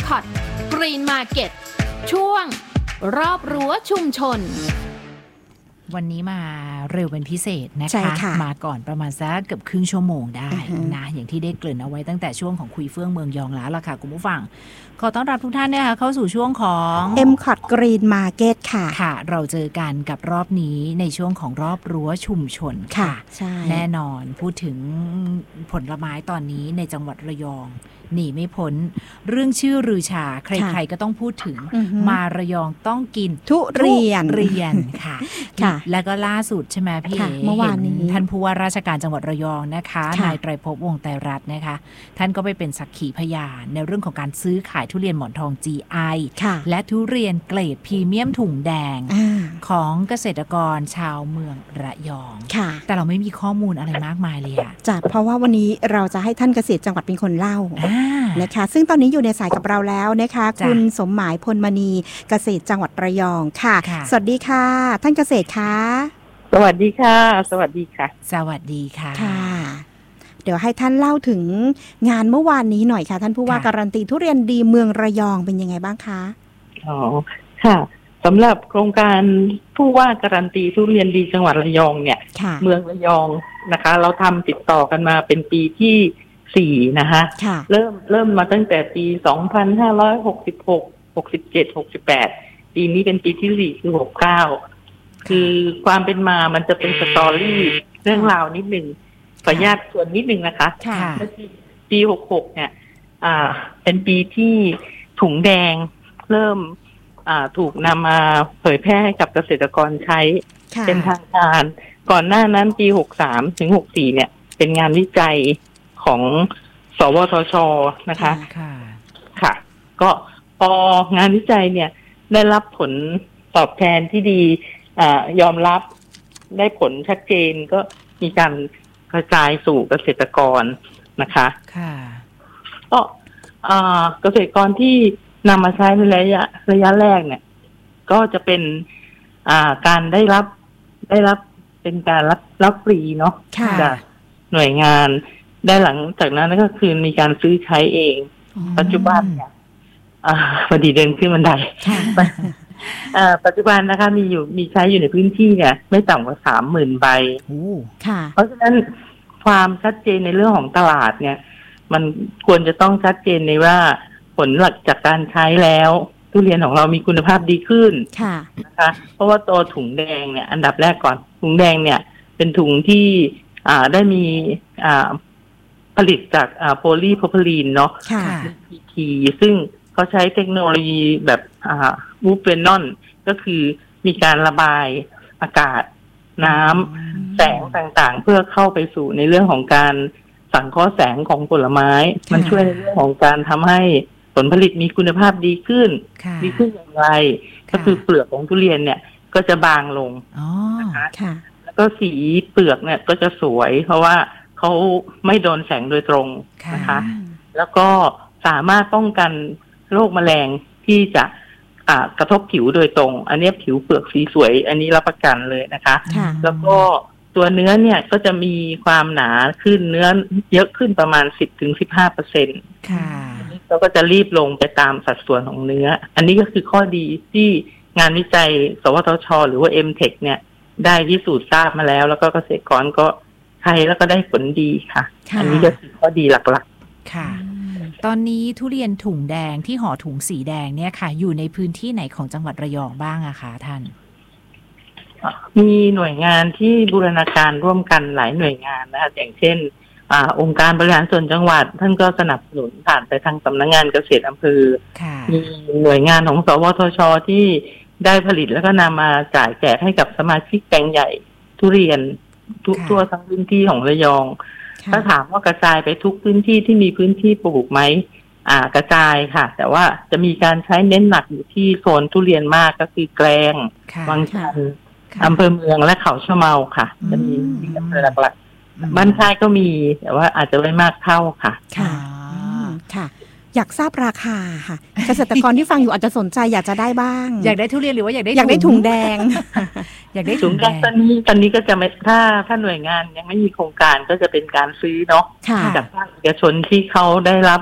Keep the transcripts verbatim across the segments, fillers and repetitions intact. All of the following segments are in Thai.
Mcott Green Market ช่วงรอบรั้วชุมชนวันนี้มาเร็วเป็นพิเศษนะคะ มาก่อนประมาณสักเกือบครึ่งชั่วโมงได้นะอย่างที่ได้เกริ่นเอาไว้ตั้งแต่ช่วงของคุยเฟื่องเมืองยองแล้วล่ะค่ะคุณผู้ฟังขอต้อนรับทุกท่านนะคะเข้าสู่ช่วงของ Mcott Green Market ค่ะค่ะเราเจอกันกับรอบนี้ในช่วงของรอบรั้วชุมชนค่ะใช่แน่นอนพูดถึงผลไม้ตอนนี้ในจังหวัดระยองหนีไม่พ้นเรื่องชื่อรือชาใครๆก็ต้องพูดถึงมาระยองต้องกินทุเรียนเรียนค่ะแล้วก็ล่าสุดใช่ไหมพี่เมื่อวานนี้ท่านผู้ว่าราชการจังหวัดระยองนะคะนายไตรภพวงศ์ไตรรัตน์นะคะท่านก็ไปเป็นสักขีพยานในเรื่องของการซื้อขายทุเรียนหมอนทอง จี ไอ และทุเรียนเกรดพรีเมียมถุงแดงของเกษตรกรชาวเมืองระยองแต่เราไม่มีข้อมูลอะไรมากมายเลยอะจัดเพราะว่าวันนี้เราจะให้ท่านเกษตรจังหวัดเป็นคนเล่านะคะซึ่งตอนนี้อยู่ในสายกับเราแล้วนะคะคุณสมหมายพลมณีเกษตรจังหวัดระยองค่ะสวัสดีค่ะท่านเกษตรคะสวัสดีค่ะสวัสดีค่ะสวัสดีค่ะค่ะเดี๋ยวให้ท่านเล่าถึงงานเมื่อวานนี้หน่อยค่ะท่านผู้ว่าการันตีทุเรียนดีเมืองระยองเป็นยังไงบ้างคะอ๋อค่ะสำหรับโครงการผู้ว่าการันตีทุเรียนดีจังหวัดระยองเนี่ยเมืองระยองนะคะเราทำติดต่อกันมาเป็นปีที่สี่นะคะเริ่มเริ่มมาตั้งแต่ปีสองพันห้าร้อยหกสิบหก หกสิบเจ็ด หกสิบแปดปีนี้เป็นปีที่สี่คือหกสิบเก้าคือความเป็นมามันจะเป็นสตอรี่เรื่องราวนิดนึงขออนุญาตส่วนนิดนึงนะคะปีหกสิบหกเนี่ยอ่าเป็นปีที่ถุงแดงเริ่มอ่าถูกนำมาเผยแพร่ให้กับเกษตรกรใช้เป็นทางการก่อนหน้านั้นปีหกสิบสามถึงหกสิบสี่เนี่ยเป็นงานวิจัยของสวทช.นะคะค่ะก็พองานวิจัยเนี่ยได้รับผลตอบแทนที่ดีอ่ายอมรับได้ผลชัดเจนก็มีการกระจายสู่เกษตรกรนะคะค่ะก็อ่าเกษตรกรที่นำมาใช้ในระยะระยะแรกเนี่ยก็จะเป็นอ่าการได้รับได้รับเป็นการรับรับฟรีเนาะจากหน่วยงานได้หลังจากนั้นก็คือมีการซื้อใช้เองปัจจุบันเนี่ยอ่าพอดีเดินขึ้นบันไดอ่าปัจจุบันนะคะมีอยู่มีใช้อยู่ในพื้นที่เนี่ยไม่ต่ำกว่าสามหมื่นใบเพราะฉะนั้นความชัดเจนในเรื่องของตลาดเนี่ยมันควรจะต้องชัดเจนในว่าผลหลักจากการใช้แล้วทุเรียนของเรามีคุณภาพดีขึ้นนะคะเพราะว่าตัวถุงแดงเนี่ยอันดับแรกก่อนถุงแดงเนี่ยเป็นถุงที่อ่าได้มีอ่าผลิตจากอ่าโพลีโพรพิลีนเนาะ พี ที ซึ่งเขาใช้เทคโนโลยีแบบอ่าวูฟเวนอนก็คือมีการระบายอากาศน้ำแสงต่างๆเพื่อเข้าไปสู่ในเรื่องของการสังเคราะห์แสงของผลไม้มันช่วยในเรื่องของการทำให้ผลผลิตมีคุณภาพดีขึ้นดีขึ้นอย่างไรก็คือเปลือกของทุเรียนเนี่ยก็จะบางลงนะคะแล้วก็สีเปลือกเนี่ยก็จะสวยเพราะว่าเขาไม่โดนแสงโดยตรงนะคะแล้วก็สามารถป้องกันโรคแมลงที่จะอ่ากระทบผิวโดยตรงอันนี้ผิวเปลือกสีสวยอันนี้รับประกันเลยนะคะแล้วก็ตัวเนื้อเนี่ยก็จะมีความหนาขึ้นเนื้อเยอะขึ้นประมาณ สิบถึงสิบห้าเปอร์เซ็นต์ ค่ะแล้วก็จะรีบลงไปตามสัดส่วนของเนื้ออันนี้ก็คือข้อดีที่งานวิจัยสวทช.หรือว่า เอ็ม เทค เนี่ยได้พิสูจน์ทราบมาแล้วแล้วก็เกษตรกรก็ใช้แล้วก็ได้ผลดีค่ะอันนี้ก็คือข้อดีหลักๆค่ะตอนนี้ทุเรียนถุงแดงที่ห่อถุงสีแดงเนี่ยค่ะอยู่ในพื้นที่ไหนของจังหวัดระยองบ้างอะคะท่านมีหน่วยงานที่บูรณาการร่วมกันหลายหน่วยงานนะคะอย่างเช่นอ่าองค์การบริหารส่วนจังหวัดท่านก็สนับสนุนผ่านไปทางสำนักงานเกษตรอำเภอมีหน่วยงานของสวทช.ที่ได้ผลิตแล้วก็นำมาจ่ายแจกให้กับสมาชิกแปลงใหญ่ทุเรียนทุกทั่วทั้งพื้นที่ของระยองถ้าถามว่ากระจายไปทุกพื้นที่ที่มีพื้นที่ปลูกไหมอ่ากระจายค่ะแต่ว่าจะมีการใช้เน้นหนักอยู่ที่โซนทุเรียนมากก็คือแกลงวังชันอำเภอเมืองและเขาชะเมาค่ะจะมีที่อำเภอหลักๆบ้านค่ายก็มีแต่ว่าอาจจะไม่มากเท่าค่ะค่ะค่ะอยากทราบราคาค่ะเกษตรกรที่ฟังอยู่อาจจะสนใจอยากจะได้บ้างอยากได้ทุเรียนหรือว่าอยากได้อยากได้ถุงแดงอยากได้ถุงแดงตอนนี้ตอนนี้ก็จะไม่ถ้าถ้าหน่วยงานยังไม่มีโครงการก็จะเป็นการซื้อเนาะจากภาคเอกชนที่เขาได้รับ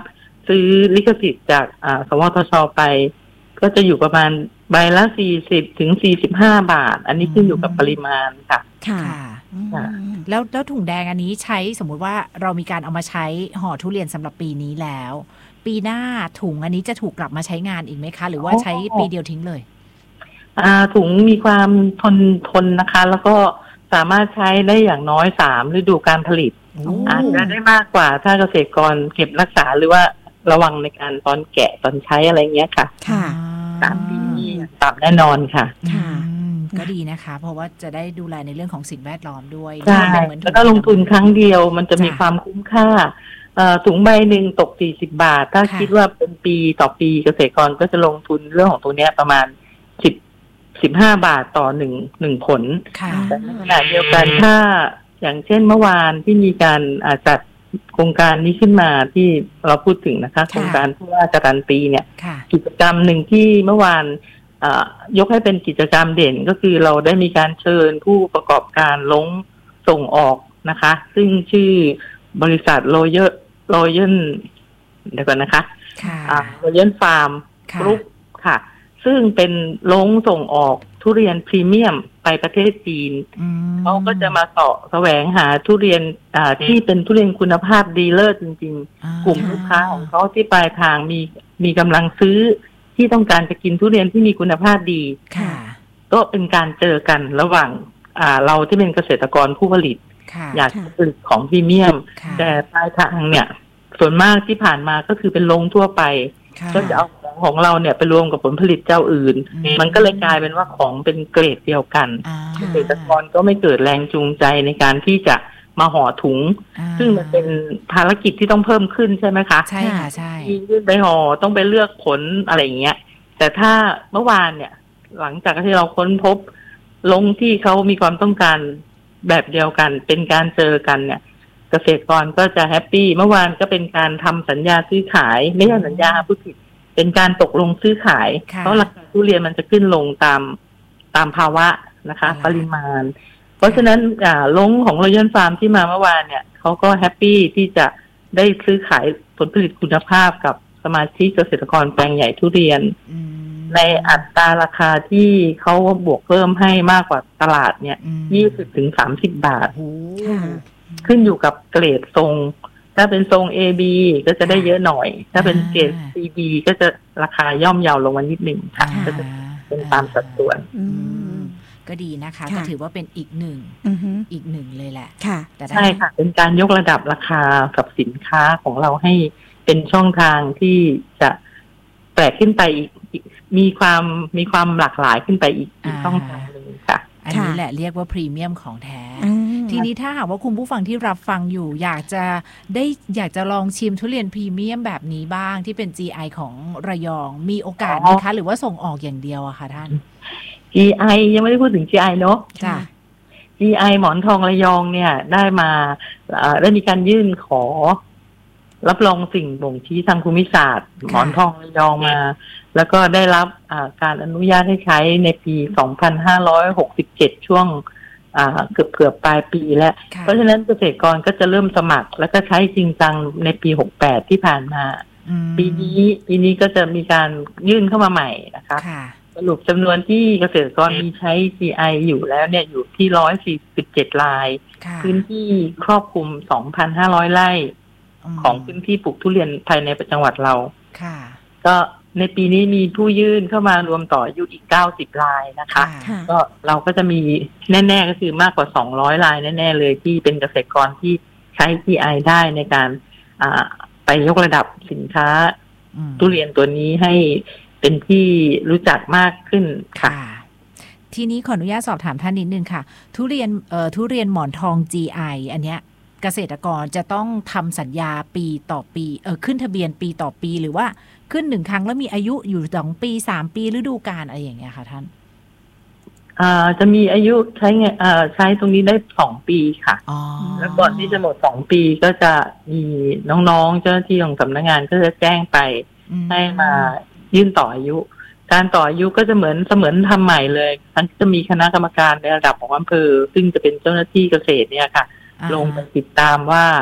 ซื้อลิขสิทธิ์จากอ่าสวทช.ไปก็จะอยู่ประมาณใบละสี่สิบถึงสี่สิบห้าบาทอันนี้ขึ้นอยู่กับปริมาณค่ะค่ะแล้วแล้วถุงแดงอันนี้ใช้สมมุติว่าเรามีการเอามาใช้ห่อทุเรียนสำหรับปีนี้แล้วปีหน้าถุงอันนี้จะถูกกลับมาใช้งานอีกไหมคะหรือว่าใช้ปีเดียวทิ้งเลยอ่าถุงมีความทนทนนะคะแล้วก็สามารถใช้ได้อย่างน้อยสามฤดูการผลิตอาจจะได้มากกว่าถ้าเกษตรกรเก็บรักษาหรือว่าระวังในการตอนแกะตอนใช้อะไรเงี้ยค่ะค่ะสามปีนี้ต่ำแน่นอนค่ะค่ะก็ดีนะคะเพราะว่าจะได้ดูแลในเรื่องของสิ่งแวดล้อมด้วยใช่แล้วก็ลงทุนครั้งเดียวมันจะมีความคุ้มค่าถุงใบหนึ่งตกสี่สิบบาทถ้าคิดว่าเป็นปีต่อปีเกษตรกรก็จะลงทุนเรื่องของตัวเนี้ยประมาณสิบสิบห้าบาทต่อหนึ่งหนึ่งผลแต่ในขณะเดียวกันถ้าอย่างเช่นเมื่อวานที่มีการจัดโครงการนี้ขึ้นมาที่เราพูดถึงนะคะโครงการผู้ว่าการันตีเนี่ยกิจกรรมหนึ่งที่เมื่อวานยกให้เป็นกิจกรรมเด่นก็คือเราได้มีการเชิญผู้ประกอบการลงส่งออกนะคะซึ่งชื่อบริษัทโรเยอร์โรเยนเดี๋ยวก่อนนะคะโรเยนฟาร์มกรุ๊ปค่ะซึ่งเป็นลงส่งออกทุเรียนพรีเมียมไปประเทศจีนเขาก็จะมาเสาะแสวงหาทุเรียนที่เป็นทุเรียนคุณภาพดีเลิศจริงๆกลุ่มลูกค้าของเขาที่ปลายทางมีมีกำลังซื้อที่ต้องการจะกินทุเรียนที่มีคุณภาพดีก็เป็นการเจอกันระหว่างเราที่เป็นเกษตรกรผู้ผลิตอยากผลิตของพรีเมียมแต่ปลายทางเนี่ยส่วนมากที่ผ่านมาก็คือเป็นโรงทั่วไปก็จะเอาของของเราเนี่ยไปรวมกับผลผลิตเจ้าอื่นมันก็เลยกลายเป็นว่าของเป็นเกรดเดียวกันเกษตรกรก็ไม่เกิดแรงจูงใจในการที่จะมาห่อถุงซึ่งมันเป็นภารกิจที่ต้องเพิ่มขึ้นใช่ไหมคะใช่ค่ะใช่ยื่นไปห่อต้องไปเลือกผลอะไรอย่างเงี้ยแต่ถ้าเมื่อวานเนี่ยหลังจากที่เราค้นพบลงที่เขามีความต้องการแบบเดียวกันเป็นการเจอกันเนี่ยเกษตรกรก็จะแฮปปี้เมื่อวานก็เป็นการทำสัญญาซื้อขายไม่ใช่สัญญาผู้ผิดเป็นการตกลงซื้อขายเพราะราคาทุเรียนมันจะขึ้นลงตามตามภาวะนะคะปริมาณเพราะฉะนั้นลงของรอยัลฟาร์มที่มาเมื่อวานเนี่ยเขาก็แฮปปี้ที่จะได้ซื้อขายผลผลิตคุณภาพกับสมาชิกเกษตรกรแปลงใหญ่ทุเรียนในอัตราราคาที่เขาบวกเพิ่มให้มากกว่าตลาดเนี่ยยี่สิบถึงสามสิบบาทขึ้นอยู่กับเกรดทรงถ้าเป็นทรง เอ บี ก็จะได้เยอะหน่อยถ้าเป็นเกรด ซี บี ก็จะราคาย่อมเยาลงมานิดหนึ่งค่ะก็จะเป็นตามสัดส่วนก็ดีนะคะก็ถือว่าเป็นอีกหนึ่งอีกหนึ่งเลยแหละใช่ค่ะเป็นการยกระดับราคากับสินค้าของเราให้เป็นช่องทางที่จะแปลกขึ้นไปอีกมีความมีความหลากหลายขึ้นไปอีกช่องทางนึงค่ะอันนี้แหละเรียกว่าพรีเมียมของแท้ทีนี้ถ้าหากว่าคุณผู้ฟังที่รับฟังอยู่อยากจะได้อยากจะลองชิมทุเรียนพรีเมียมแบบนี้บ้างที่เป็น จี ไอ ของระยองมีโอกาสไหมคะหรือว่าส่งออกอย่างเดียวอะคะท่านจี ไอ ยังไม่ได้พูดถึง จี ไอ เนอะจ้ะจี ไอ หมอนทองระยองเนี่ยได้มาได้มีการยื่นขอรับรองสิ่งบ่งชี้ทางภูมิศาสตร์หมอนทองระยองมาแล้วก็ได้รับการอนุญาตให้ใช้ในปีสองพันห้าร้อยหกสิบเจ็ดช่วงเกือบเกือบปลายปีแล้วเพราะฉะนั้นเกษตรกรก็จะเริ่มสมัครแล้วก็ใช้จริงจังในปีหกสิบแปดที่ผ่านมาปีนี้ปีนี้ก็จะมีการยื่นเข้ามาใหม่นะคะสรุปจำนวนที่เกษตรกรมีใช้ จี ไอ อยู่แล้วเนี่ยอยู่ที่หนึ่งร้อยสี่สิบเจ็ดรายพื้นที่ครอบคลุม สองพันห้าร้อย ไร่ของพื้นที่ปลูกทุเรียนภายในจังหวัดเราก็ในปีนี้มีผู้ยื่นเข้ามารวมต่ออายุอีกเก้าสิบรายนะคะก็เราก็จะมีแน่ๆก็คือมากกว่าสองร้อยรายแน่ๆเลยที่เป็นเกษตรกรที่ใช้ จี ไอ ได้ในการไปยกระดับสินค้าทุเรียนตัวนี้ให้เป็นที่รู้จักมากขึ้นค่ะทีนี้ขออนุญาตสอบถามท่านนิดนึงค่ะทุเรียนเอ่อทุเรียนหมอนทอง จี ไอ อันเนี้ยเกษตรกรจะต้องทำสัญญาปีต่อปีเออขึ้นทะเบียนปีต่อปีหรือว่าขึ้นหนึ่งครั้งแล้วมีอายุอยู่สองปีสามปีฤดูกาลอะไรอย่างเงี้ยค่ะท่านอ่าจะมีอายุใช้ไงอ่าใช้ตรงนี้ได้สองปีค่ะอ๋อแล้วก่อนที่จะหมดสองปีก็จะมีน้องๆเจ้าหน้าที่ของสำนักงานก็จะแจ้งไปให้มายื่นต่ออายุการต่ออายุก็จะเหมือนเสมือนทำใหม่เลยทั้งจะมีคณะกรรมการในระดับของอำเภอซึ่งจะเป็นเจ้าหน้าที่เกษตรเนี่ยค่ะลงไปติดตามว่า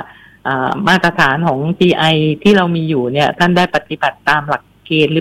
มาตรฐานของ จี ไอ ที่เรามีอยู่เนี่ยท่านได้ปฏิบัติตามหลักเกณฑ์หรือ